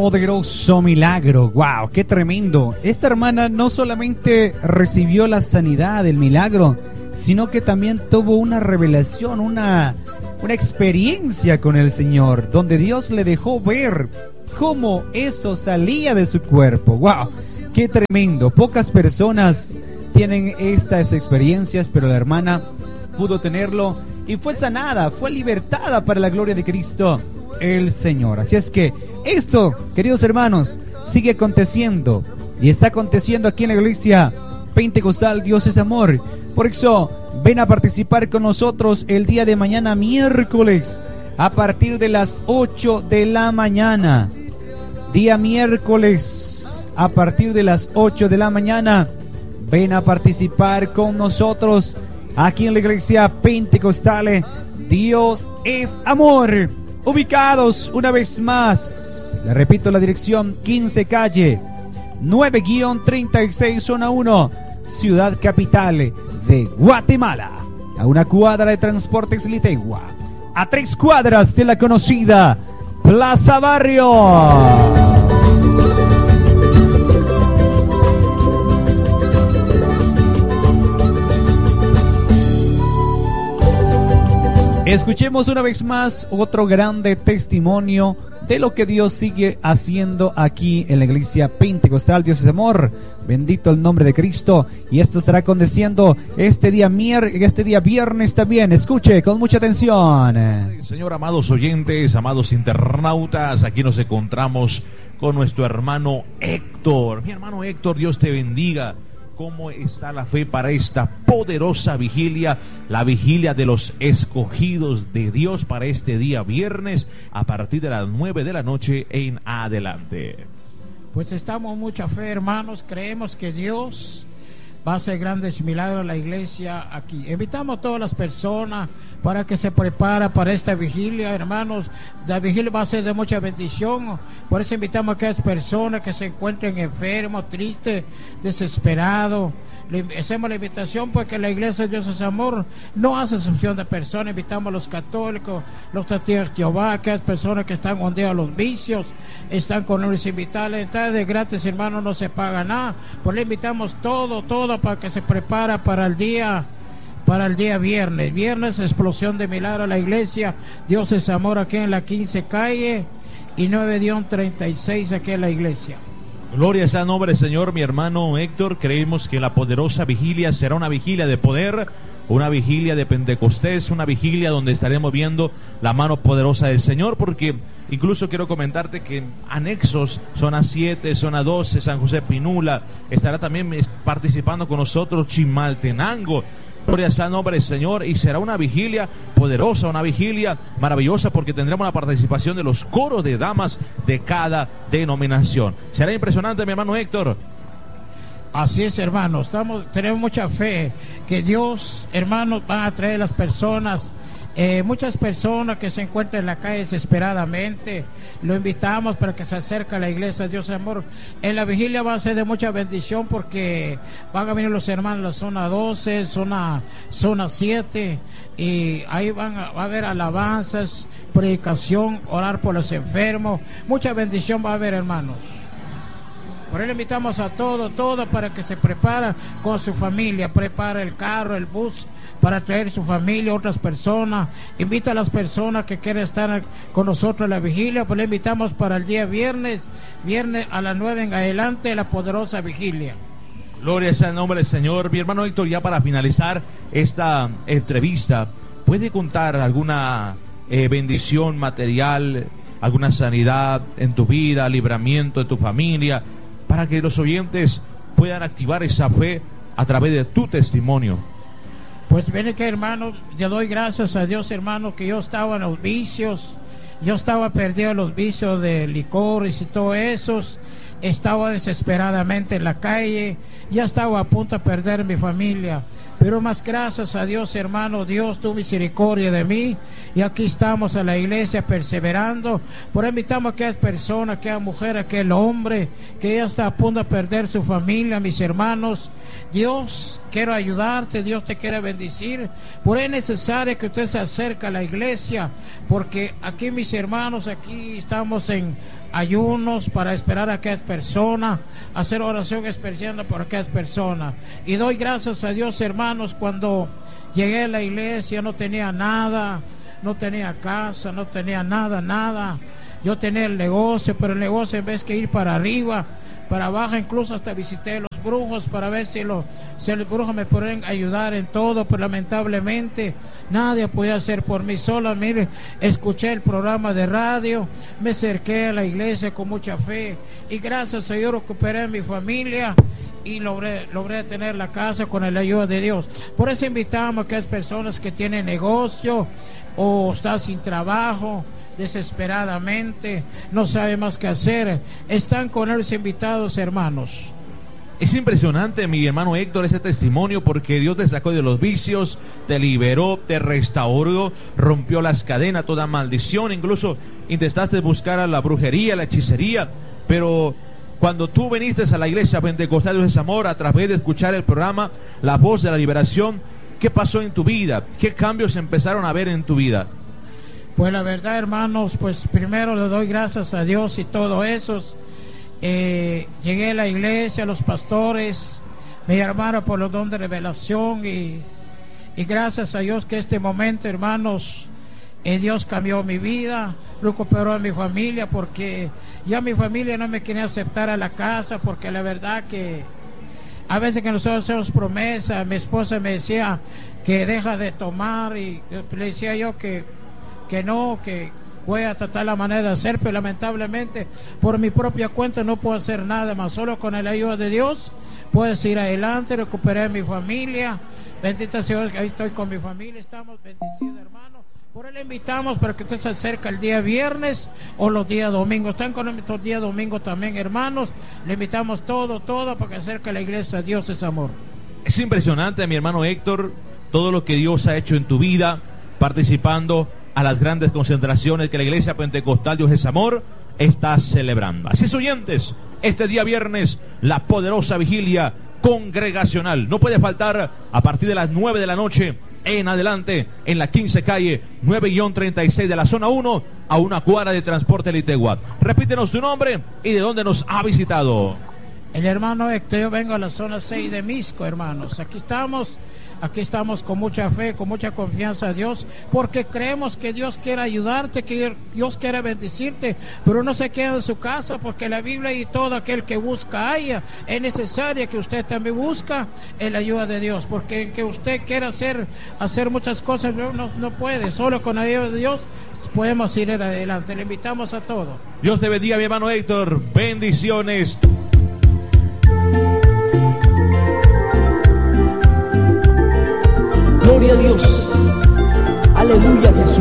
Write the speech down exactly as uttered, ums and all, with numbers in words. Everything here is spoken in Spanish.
poderoso milagro. ¡Wow! ¡Qué tremendo! Esta hermana no solamente recibió la sanidad del milagro, sino que también tuvo una revelación, una, una experiencia con el Señor, donde Dios le dejó ver cómo eso salía de su cuerpo. ¡Wow! ¡Qué tremendo! Pocas personas tienen estas experiencias, pero la hermana pudo tenerlo y fue sanada, fue libertada para la gloria de Cristo el Señor. Así es que esto, queridos hermanos, sigue aconteciendo y está aconteciendo aquí en la iglesia Pentecostal Dios es Amor. Por eso ven a participar con nosotros el día de mañana, miércoles, a partir de las ocho de la mañana. Día miércoles a partir de las ocho de la mañana. Ven a participar con nosotros aquí en la iglesia Pentecostal Dios es Amor. Ubicados una vez más, le repito la dirección: quince calle nueve treinta y seis zona uno, Ciudad Capital de Guatemala, a una cuadra de Transportes Litegua, a tres cuadras de la conocida Plaza Barrio. Escuchemos una vez más otro grande testimonio de lo que Dios sigue haciendo aquí en la iglesia Pentecostal Dios es Amor. Bendito el nombre de Cristo. Y esto estará aconteciendo este día mier este día viernes también. Escuche con mucha atención. Señor, amados oyentes, amados internautas, aquí nos encontramos con nuestro hermano Héctor. Mi hermano Héctor, Dios te bendiga. ¿Cómo está la fe para esta poderosa vigilia, la vigilia de los escogidos de Dios para este día viernes a partir de las nueve de la noche en adelante? Pues estamos mucha fe, hermanos, creemos que Dios va a hacer grandes milagros en la iglesia aquí. Invitamos a todas las personas para que se preparen para esta vigilia, hermanos. La vigilia va a ser de mucha bendición. Por eso invitamos a aquellas personas que se encuentren enfermos, tristes, desesperados. Le hacemos la invitación porque la iglesia Dios es Amor no hace excepción de personas. Invitamos a los católicos, los testigos de Jehová, aquellas personas que están hundidos a los vicios, están con los invitados. Entonces de gratis, hermanos, no se paga nada. Pues le invitamos todo, todo para que se prepare para el día para el día viernes. Viernes, explosión de milagro a la iglesia Dios es Amor aquí en la quince calle y nueve treinta y seis aquí en la iglesia. Gloria sea el nombre del Señor, mi hermano Héctor. Creemos que la poderosa vigilia será una vigilia de poder, una vigilia de Pentecostés, una vigilia donde estaremos viendo la mano poderosa del Señor, porque incluso quiero comentarte que en anexos, zona siete, zona doce, San José Pinula, estará también participando con nosotros Chimaltenango. Gloria sea el nombre del Señor, y será una vigilia poderosa, una vigilia maravillosa, porque tendremos la participación de los coros de damas de cada denominación. Será impresionante, mi hermano Héctor. Así es, hermano, estamos, tenemos mucha fe que Dios, hermanos, va a traer las personas. Eh, muchas personas que se encuentran en la calle desesperadamente, lo invitamos para que se acerque a la iglesia Dios es Amor. En la vigilia va a ser de mucha bendición porque van a venir los hermanos de la zona doce, zona, zona siete, y ahí van a, va a haber alabanzas, predicación, orar por los enfermos. Mucha bendición va a haber, hermanos. Por eso le invitamos a todos, todos para que se preparen con su familia, prepara el carro, el bus, para traer su familia, otras personas. Invita a las personas que quieren estar con nosotros en la vigilia, pues le invitamos para el día viernes, viernes a las nueve en adelante, la poderosa vigilia. Gloria sea el nombre del Señor. Mi hermano Héctor, ya para finalizar esta entrevista, ¿puede contar alguna eh, bendición material, alguna sanidad en tu vida, libramiento de tu familia, para que los oyentes puedan activar esa fe a través de tu testimonio? Pues viene que, hermano, yo doy gracias a Dios, hermano, que yo estaba en los vicios, yo estaba perdido en los vicios de licores y todo eso, estaba desesperadamente en la calle, ya estaba a punto de perder mi familia, Pero más gracias a Dios, hermano, Dios tuvo misericordia de mí, y aquí estamos a la iglesia perseverando. Por invitamos a aquellas personas, a aquella mujer, a aquel hombre que ya está a punto de perder su familia, mis hermanos. Dios quiere ayudarte, Dios te quiere bendecir. Por eso es necesario que usted se acerque a la iglesia, porque aquí, mis hermanos, aquí estamos en ayunos para esperar a aquellas personas, hacer oración especial por aquellas personas. Y doy gracias a Dios, hermanos, cuando llegué a la iglesia no tenía nada, no tenía casa, no tenía nada, nada. Yo tenía el negocio, pero el negocio, en vez que ir para arriba, para abajo, incluso hasta visité los brujos para ver si los, si los brujos me pueden ayudar en todo, pero lamentablemente nadie podía hacer por mí. Solo, mire, escuché el programa de radio, me acerqué a la iglesia con mucha fe, y gracias a Dios recuperé mi familia y logré, logré tener la casa con la ayuda de Dios. Por eso invitamos a aquellas personas que tienen negocio o están sin trabajo, desesperadamente, no saben más qué hacer, están con ellos invitados, hermanos. Es impresionante, mi hermano Héctor, ese testimonio, porque Dios te sacó de los vicios, te liberó, te restauró, rompió las cadenas, toda maldición. Incluso intentaste buscar a la brujería, la hechicería, pero cuando tú viniste a la iglesia Pentecostal Dios es Amor, a través de escuchar el programa La Voz de la Liberación, ¿qué pasó en tu vida? ¿Qué cambios empezaron a ver en tu vida? Pues la verdad, hermanos, pues primero le doy gracias a Dios y todo eso. Eh, llegué a la iglesia, los pastores me llamaron por los dones de revelación, y, y gracias a Dios que este momento, hermanos, eh, Dios cambió mi vida, recuperó a mi familia, porque ya mi familia no me quería aceptar a la casa, porque la verdad que a veces que nosotros hacemos promesas, mi esposa me decía que deja de tomar, y le decía yo que, que no, que voy a tratar la manera de hacer, pero lamentablemente por mi propia cuenta no puedo hacer nada más. Solo con la ayuda de Dios puedo ir adelante, recuperar mi familia. Bendita sea, ahí estoy con mi familia, estamos bendecidos, hermanos. Por él le invitamos para que usted se acerque el día viernes o los días domingos. Están con estos días domingos también, hermanos. Le invitamos todo, todo para que se acerque a la iglesia. Dios es amor. Es impresionante, mi hermano Héctor, todo lo que Dios ha hecho en tu vida, participando a las grandes concentraciones que la iglesia Pentecostal Dios es Amor está celebrando. Así es, oyentes, este día viernes, la poderosa vigilia congregacional. No puede faltar a partir de las nueve de la noche en adelante, en la quince calle nueve treinta y seis de la zona uno, a una cuadra de Transporte Litegua. Repítenos su nombre y de dónde nos ha visitado. El hermano Héctor, yo vengo a la zona seis de Misco, hermanos. Aquí estamos, aquí estamos con mucha fe, con mucha confianza a Dios, porque creemos que Dios quiere ayudarte, que Dios quiere bendecirte, pero no se queda en su casa, porque la Biblia y todo aquel que busca haya. Es necesario que usted también busca la ayuda de Dios, porque que usted quiera hacer, hacer muchas cosas, no, no, no puede. Solo con la ayuda de Dios podemos ir adelante. Le invitamos a todos. Dios te bendiga, mi hermano Héctor. Bendiciones. Gloria a Dios. Aleluya, Jesús.